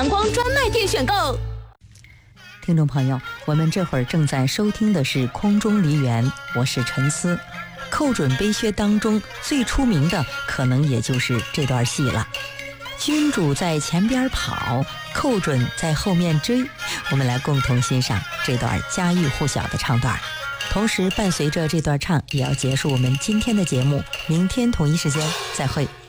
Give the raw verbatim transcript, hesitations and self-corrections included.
阳光专卖店选购。 听众朋友，我们这会儿正在收听的是空中梨园，我是陈思。寇准悲靴当中最出名的可能也就是这段戏了，君主在前边跑，寇准在后面追。我们来共同欣赏这段家喻户晓的唱段，同时伴随着这段唱也要结束我们今天的节目，明天同一时间再会。